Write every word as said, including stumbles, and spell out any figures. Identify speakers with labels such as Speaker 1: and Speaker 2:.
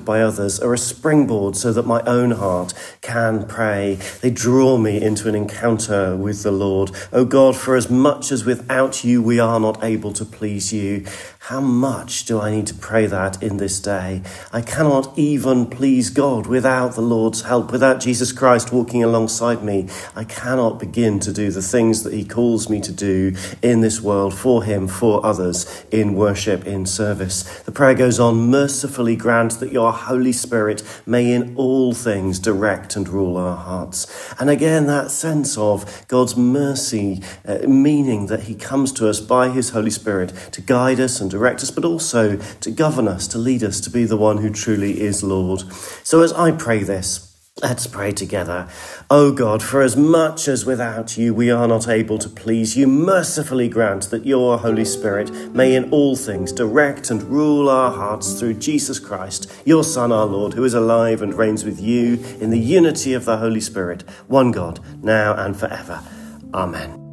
Speaker 1: encountered by others are a springboard so that my own heart can pray. They draw me into an encounter with the Lord. Oh God, for as much as without you we are not able to please you, how much do I need to pray that in this day? I cannot even please God without the Lord's help, without Jesus Christ walking alongside me. I cannot begin to do the things that he calls me to do in this world for him, for others, in worship, in service. The prayer goes on, mercifully grant that your Holy Spirit may in all things direct and rule our hearts. And again, that sense of God's mercy, uh, meaning that he comes to us by his Holy Spirit to guide us and direct us, but also to govern us, to lead us, to be the one who truly is Lord. So as I pray this, let's pray together. O God, for as much as without you we are not able to please you, mercifully grant that your Holy Spirit may in all things direct and rule our hearts through Jesus Christ, your Son, our Lord, who is alive and reigns with you in the unity of the Holy Spirit, one God, now and forever. Amen.